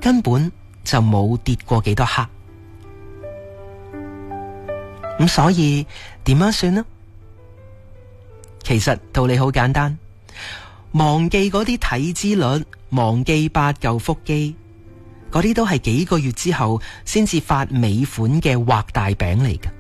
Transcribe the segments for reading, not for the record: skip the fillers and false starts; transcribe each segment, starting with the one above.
根本就冇跌過幾多克。咁所以點樣算呢？其實道理好簡單，忘記嗰啲體脂率，忘記8嚿腹肌，嗰啲都係幾個月之後先至發尾款嘅畫大餅嚟嘅。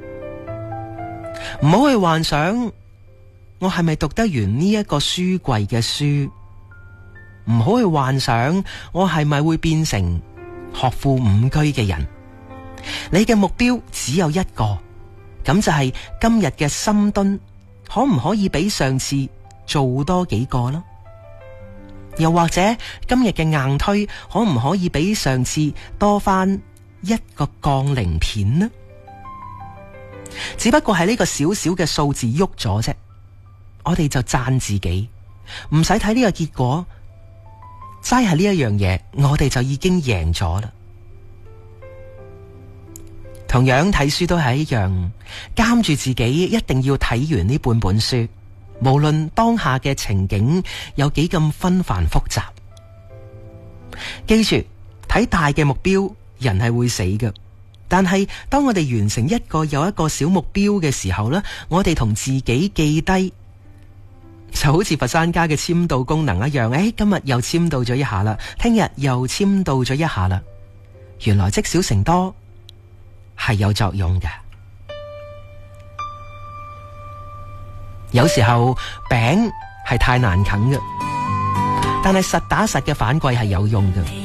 唔好去幻想我係咪讀得完呢一個書櫃嘅書，唔好去幻想我係咪會變成學富五車嘅人。你嘅目標只有一個，咁就係今日嘅深蹲可唔可以比上次做多幾個啦？又或者今日嘅硬推可唔可以比上次多翻一個槓鈴片呢？只不過係呢個小小嘅數字喐咗啫，我哋就讚自己，唔使睇呢個結果，齋係呢一樣嘢，我哋就已經贏咗啦。同樣睇書都係一樣，監住自己一定要睇完呢半本書，無論當下嘅情景有幾咁紛繁複雜。記住，睇大嘅目標，人係會死嘅。但係當我哋完成一個又一個小目標嘅時候呢，我哋同自己記低，就好似佛山家嘅簽到功能一樣。今日又簽到咗一下啦，聽日又簽到咗一下啦。原來積少成多係有作用嘅。有時候餅係太難啃嘅，但係實打實嘅反饋係有用嘅。